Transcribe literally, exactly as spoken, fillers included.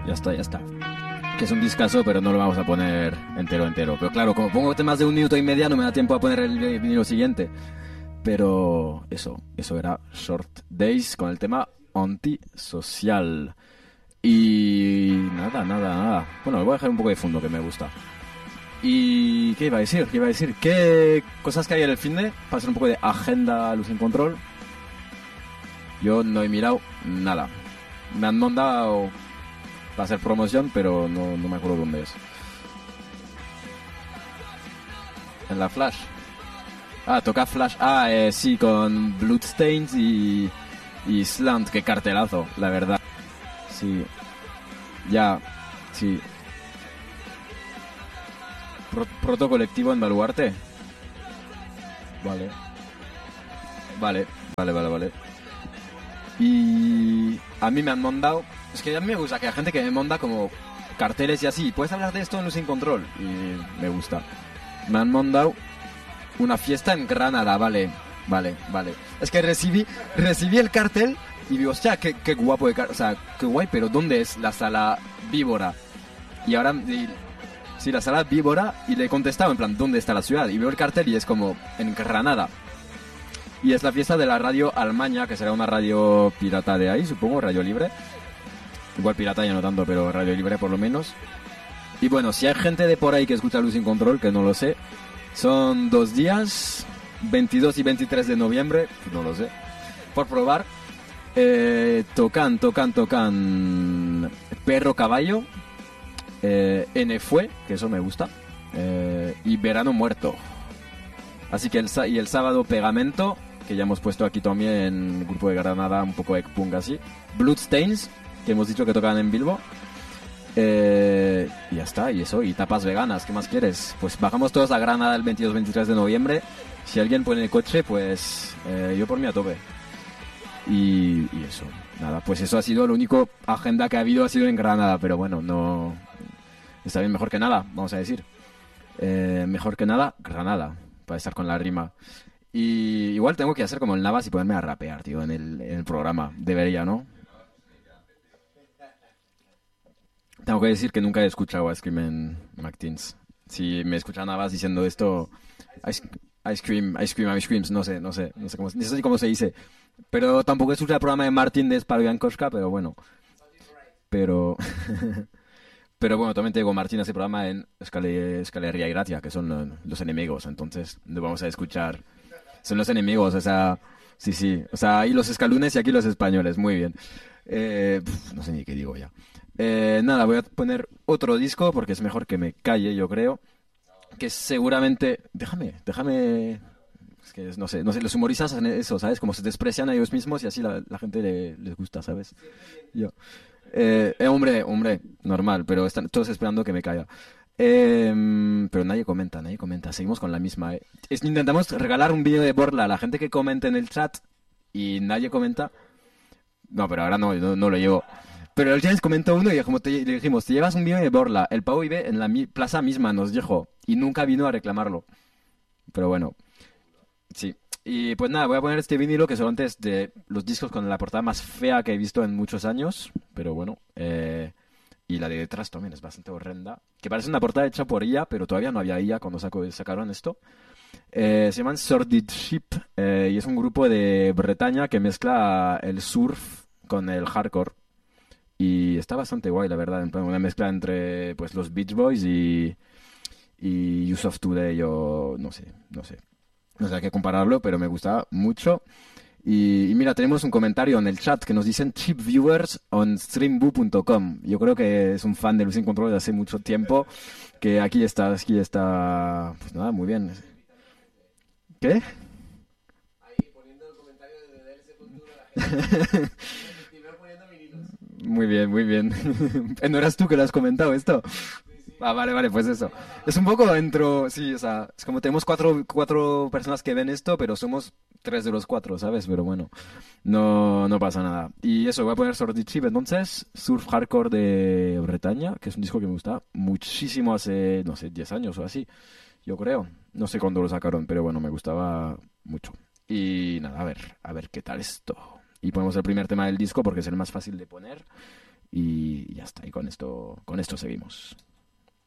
Ya está, ya está. Que es un discazo, pero no lo vamos a poner entero, entero. Pero claro, como pongo temas de un minuto y medio, no me da tiempo a poner el vinilo siguiente. Pero eso, eso era Short Days con el tema Antisocial. Y nada, nada, nada. Bueno, le voy a dejar un poco de fondo que me gusta. ¿Y qué iba a decir? ¿Qué iba a decir? ¿Qué cosas que hay en el finde? Para hacer un poco de agenda Luz en Control. Yo no he mirado nada. Me han mandado para hacer promoción, pero no, no me acuerdo dónde es. En la Flash. Ah, toca Flash. Ah, eh, sí, con Bloodstains y, y Slant. Qué cartelazo, la verdad. Sí. Ya, sí. Pro- proto colectivo en Baluarte. Vale. Vale, vale, vale, vale. Y a mí me han mandado... Es que a mí me gusta que hay gente que me manda como carteles y así. ¿Puedes hablar de esto en Luz Sin Control? Y me gusta. Me han mandado una fiesta en Granada, vale. Vale, vale. Es que recibí recibí el cartel y digo, hostia, qué, qué guapo de cartel. O sea, qué guay, pero ¿dónde es la sala Víbora? Y ahora... Y, sí, la sala Víbora. Y le he contestado en plan, ¿dónde está la ciudad? Y veo el cartel y es como, en Granada. Y es la fiesta de la radio Almaña, que será una radio pirata de ahí, supongo, radio libre. Igual pirata ya no tanto, pero radio libre por lo menos. Y bueno, si hay gente de por ahí que escucha Luz Sin Control, que no lo sé, son dos días, veintidós y veintitrés de noviembre, no lo sé, por probar. Eh, tocan, tocan, tocan Perro Caballo, eh, N Fue, que eso me gusta, eh, y Verano Muerto. Así que el, y el sábado Pegamento, que ya hemos puesto aquí también en el grupo de Granada, un poco de punk así. Bloodstains, que hemos dicho que tocan en Bilbo. Eh, y ya está, y eso, y tapas veganas, ¿qué más quieres? Pues bajamos todos a Granada el veintidós veintitrés de noviembre. Si alguien pone el coche, pues eh, yo por mí a tope. Y, y eso, nada, pues eso ha sido lo único agenda que ha habido, ha sido en Granada, pero bueno, no... Está bien, mejor que nada, vamos a decir. Eh, mejor que nada, Granada, para estar con la rima. Y igual tengo que hacer como el Navas y ponerme a rapear, tío, en el, en el programa. Debería, ¿no? Tengo que decir que nunca he escuchado a Scream McTeens. Si me escucha Navas diciendo esto, ice, ice cream, ice cream, ice creams, no sé, no sé, no sé cómo, no sé cómo se dice. Pero tampoco he escuchado el programa de Martin de Spalvian Koska, pero bueno. Pero... Pero bueno, también te digo, Martín hace programa en Escale- Escalería y Gracia, que son eh, los enemigos, entonces no vamos a escuchar. Son los enemigos, o sea, sí, sí. O sea, ahí los escalunes y aquí los españoles, muy bien. Eh, pf, no sé ni qué digo ya. Eh, nada, voy a poner otro disco porque es mejor que me calle, yo creo. Que seguramente... Déjame, déjame... Es que no sé, no sé, los humoristas hacen eso, ¿sabes? Como se desprecian a ellos mismos y así la, la gente le- les gusta, ¿sabes? Yo. Eh, eh, hombre, hombre, normal, pero están todos esperando que me caiga. Eh, pero nadie comenta, nadie comenta. Seguimos con la misma. eh. Es- intentamos regalar un vídeo de Borla a la gente que comente en el chat y nadie comenta. No, pero ahora no, no, no lo llevo. Pero el James comentó uno y como te, le dijimos, te llevas un vídeo de Borla. El pavo vive en la mi- plaza misma, nos dijo. Y nunca vino a reclamarlo. Pero bueno, sí. Y pues nada, voy a poner este vinilo que solamente es de los discos con la portada más fea que he visto en muchos años. Pero bueno, eh, y la de detrás también es bastante horrenda. Que parece una portada hecha por I A, pero todavía no había I A cuando sacó- sacaron esto. Eh, se llaman Sordid Ship eh, y es un grupo de Bretaña que mezcla el surf con el hardcore. Y está bastante guay, la verdad. En plan, una mezcla entre pues los Beach Boys y, y Use of Today o no sé, no sé. No sé a qué compararlo, pero me gusta mucho. Y, y mira, tenemos un comentario en el chat que nos dicen cheap viewers on streamboo punto com. Yo creo que es un fan de Luz Sin Control de hace mucho tiempo. Que aquí está, aquí está. Pues nada, muy bien. ¿Qué? Muy bien, muy bien. ¿No eras tú que lo has comentado esto? Ah, vale, vale, pues eso. Es un poco dentro, sí, o sea, es como tenemos cuatro, cuatro personas que ven esto, pero somos tres de los cuatro, ¿sabes? Pero bueno, no, no pasa nada. Y eso, voy a poner Sordid Ship entonces, Surf Hardcore de Bretaña, que es un disco que me gusta muchísimo hace, no sé, diez años o así, yo creo. No sé cuándo lo sacaron, pero bueno, me gustaba mucho. Y nada, a ver, a ver qué tal esto. Y ponemos el primer tema del disco porque es el más fácil de poner. Y ya está, y con esto, con esto seguimos.